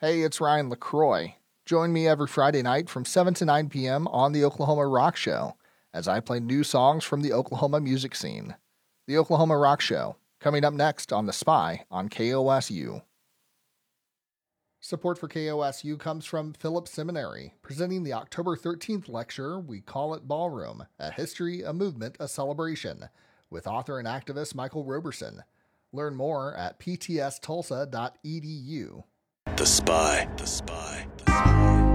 Hey, it's Ryan LaCroix. Join me every Friday night from 7 to 9 p.m. on the Oklahoma Rock Show as I play new songs from the Oklahoma music scene. The Oklahoma Rock Show, coming up next on The Spy on KOSU. Support for KOSU comes from Phillips Seminary, presenting the October 13th lecture, We Call It Ballroom, A History, a Movement, a Celebration, with author and activist Michael Roberson. Learn more at ptstulsa.edu. The Spy.